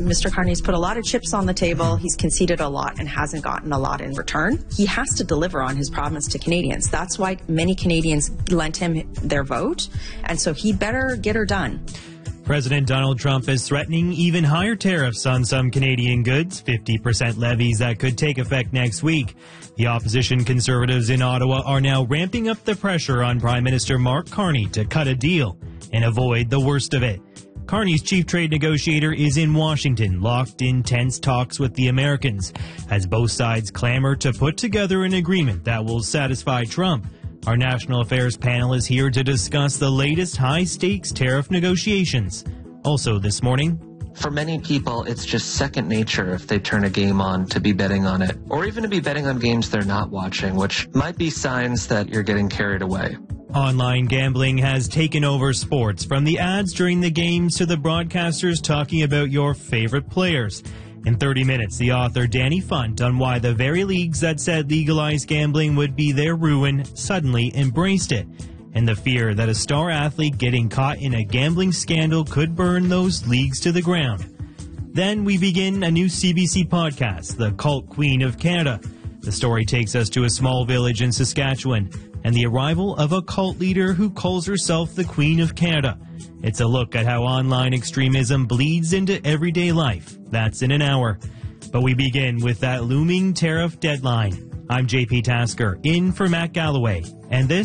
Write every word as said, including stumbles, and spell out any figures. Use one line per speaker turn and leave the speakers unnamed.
Mister Carney's put a lot of chips on the table. He's conceded a lot and hasn't gotten a lot in return. He has to deliver on his promise to Canadians. That's why many Canadians lent him their vote, and so he better get her done.
President Donald Trump is threatening even higher tariffs on some Canadian goods, fifty percent levies that could take effect next week. The opposition Conservatives in Ottawa are now ramping up the pressure on Prime Minister Mark Carney to cut a deal and avoid the worst of it. Carney's chief trade negotiator is in Washington, locked in tense talks with the Americans, as both sides clamor to put together an agreement that will satisfy Trump. Our National Affairs panel is here to discuss the latest high-stakes tariff negotiations. Also this morning,
for many people, it's just second nature if they turn a game on to be betting on it, or even to be betting on games they're not watching, which might be signs that you're getting carried away.
Online gambling has taken over sports, from the ads during the games to the broadcasters talking about your favorite players. In thirty minutes, the author Danny Funt on why the very leagues that said legalized gambling would be their ruin suddenly embraced it, and the fear that a star athlete getting caught in a gambling scandal could burn those leagues to the ground. Then we begin a new C B C podcast, The Cult Queen of Canada. The story takes us to a small village in Saskatchewan and the arrival of a cult leader who calls herself the Queen of Canada. It's a look at how online extremism bleeds into everyday life. That's in an hour. But we begin with that looming tariff deadline. I'm J P Tasker, in for Matt Galloway, and this